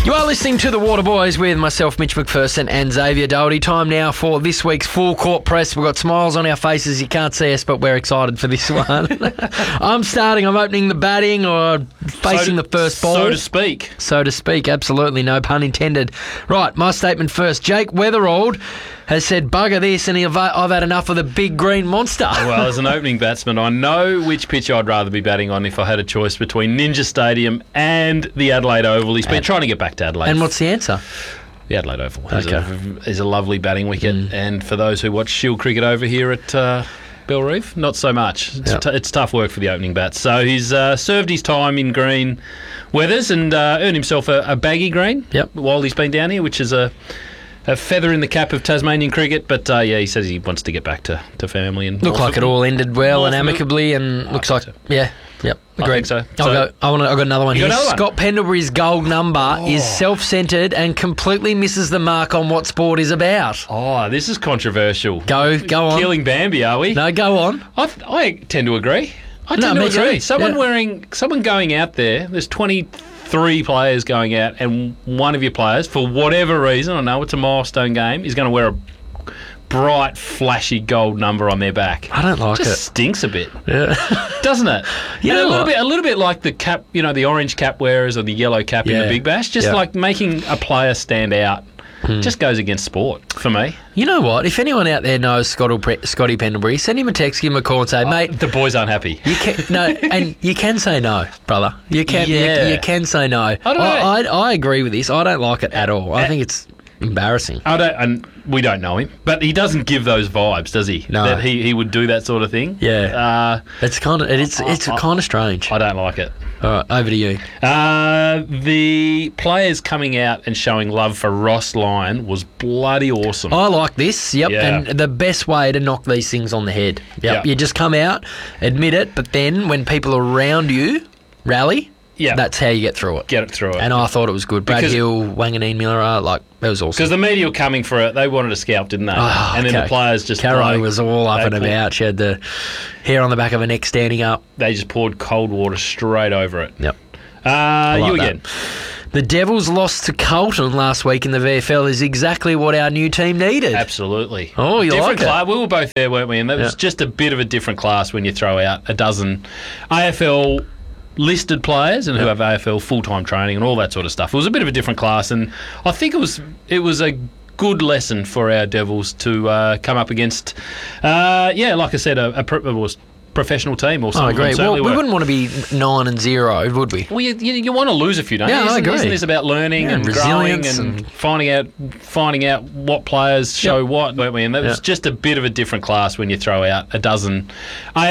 You are listening to The Water Boys with myself, Mitch McPherson, and Xavier Doherty. Time now for this week's full court press. We've got smiles on our faces. You can't see us, but we're excited for this one. I'm starting. I'm opening the batting or facing the first ball. So to speak. So to speak, absolutely. No pun intended. Right, my statement first. Jake Weatherald has said, bugger this, and I've had enough of the big green monster. Well, as an opening batsman, I know which pitch I'd rather be batting on if I had a choice between Ninja Stadium and the Adelaide Oval. He's been trying to get back to Adelaide. And what's the answer? The Adelaide Oval. Okay. Is a lovely batting wicket. And for those who watch Shield cricket over here at Bell Reef, not so much. It's tough work for the opening bats. So he's served his time in green weathers and earned himself a baggy green while he's been down here, which is a feather in the cap of Tasmanian cricket, but he says he wants to get back to family. And looked like it all ended well and amicably, and looks like agreed. I think so. I've got another one here. Another one? Scott Pendlebury's gold number is self-centred and completely misses the mark on what sport is about. Oh, this is controversial. Go on. Killing Bambi, are we? No, go on. I tend to agree. I tend to agree. Someone going out there. There's 23 players going out, and one of your players, for whatever reason, I know it's a milestone game, is going to wear a bright, flashy gold number on their back. I don't like it. Just stinks a bit, Yeah. doesn't it? A little bit like the cap, the orange cap wearers or the yellow cap in the Big Bash. Just like making a player stand out. Just goes against sport for me. You know what? If anyone out there knows Scotty Pendlebury, send him a text, give him a call and say, mate... The boys aren't happy. And you can say no, brother. You can you can say no. I don't know. I agree with this. I don't like it at all. I think it's embarrassing. And we don't know him, but he doesn't give those vibes, does he? No. That he would do that sort of thing. Yeah. It's kind of strange. I don't like it. All right, over to you. The players coming out and showing love for Ross Lyon was bloody awesome. I like this, Yeah. and the best way to knock these things on the head. Yep. You just come out, admit it, but then when people around you rally, that's how you get through it. Get it through it. And I thought it was good. Brad Hill, Wanganeen Miller, that was awesome. Because the media were coming for it. They wanted a scalp, didn't they? And then the players just... Caro was all up and about. She had the hair on the back of her neck standing up. They just poured cold water straight over it. Yep. You again. The Devils' loss to Carlton last week in the VFL is exactly what our new team needed. Absolutely. Oh, you different like class. We were both there, weren't we? And that was just a bit of a different class when you throw out a dozen AFL listed players and who have AFL full-time training and all that sort of stuff. It was a bit of a different class, and I think it was a good lesson for our Devils to come up against, like I said, it was professional team or something. I agree. Well, we wouldn't want to be 9-0, would we? Well, you want to lose a few, don't you? I agree. Isn't this about learning and growing and finding out what players show what, weren't we? And that was just a bit of a different class when you throw out a dozen